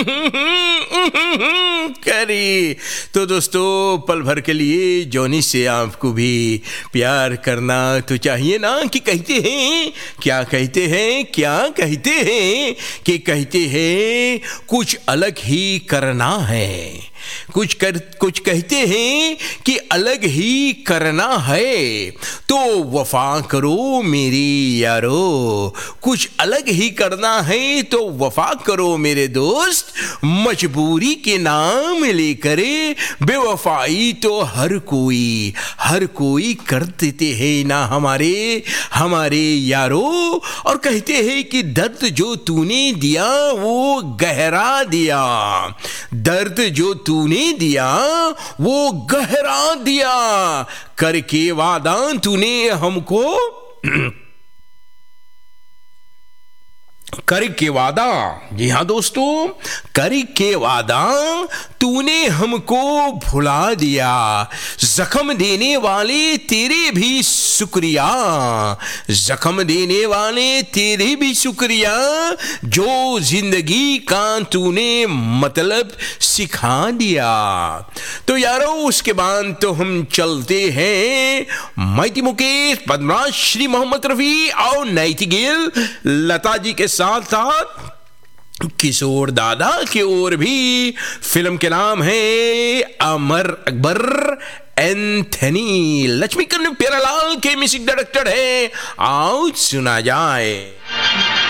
करी। तो दोस्तों, पल भर के लिए जॉनी से आपको भी प्यार करना तो चाहिए ना। कि कहते हैं, क्या कहते हैं, क्या कहते हैं कि कहते हैं कुछ अलग ही करना है। कुछ कहते हैं कि अलग ही करना है, तो वफा करो मेरी यारो। कुछ अलग ही करना है तो वफा करो मेरे दोस्त। मजबूरी के नाम लेकर बेवफाई तो हर कोई कर देते हैं ना हमारे यारो। और कहते हैं कि दर्द जो तूने दिया वो गहरा दिया। दर्द जो तूने दिया वो गहरा दिया। करके वादा तूने हमको करके वादा, जी हाँ दोस्तों, करके वादा तूने हमको भुला दिया। जख्म देने वाले तेरे भी शुक्रिया। जख्म देने वाले तेरे भी शुक्रिया। जो जिंदगी का तूने मतलब सिखा दिया। तो यारो, उसके बाद तो हम चलते हैं माइती मुकेश, पद्मराज, श्री मोहम्मद रफी और नाइटिंगेल लता जी के साथ किशोर दादा की ओर भी। फिल्म के नाम है अमर अकबर एंथनी। लक्ष्मीकांत प्यारेलाल के म्यूजिक डायरेक्टर है। आओ सुना जाए।